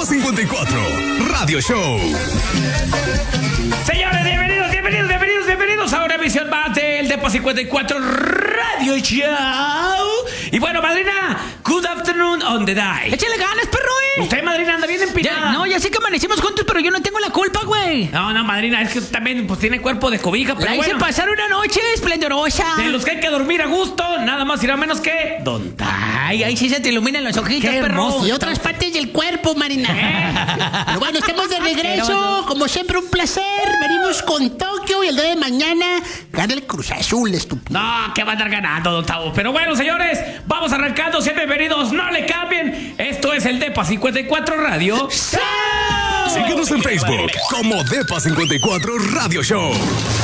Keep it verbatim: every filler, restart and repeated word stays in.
Depa cincuenta y cuatro Radio Show. Señores, bienvenidos, bienvenidos, bienvenidos, bienvenidos a una emisión más del Depa cincuenta y cuatro Radio Show. Y bueno, madrina, good afternoon on the day. Échale ganas, perro, eh. Usted, madrina, anda bien empinada. Ya, no, ya sé que amanecimos juntos, pero yo no tengo la culpa, güey. No, no, madrina, es que también pues tiene cuerpo de cobija, pero La hice bueno. pasar una noche esplendorosa. De los que hay que dormir a gusto, nada más y nada menos que Don Ay, ahí sí se te iluminan los ojitos, Qué perro. hermoso. Y otras partes del cuerpo, Marina. Pero bueno, estamos de regreso. Como siempre, un placer. Venimos con Tokio y el día de mañana gana el Cruz Azul, estúpido. No, que va a andar ganando, Don Tavo. Pero bueno, señores, vamos arrancando. Sean bienvenidos, no le cambien. Esto es el Depa cincuenta y cuatro Radio. Síguenos en Facebook como Depa cincuenta y cuatro Radio Show.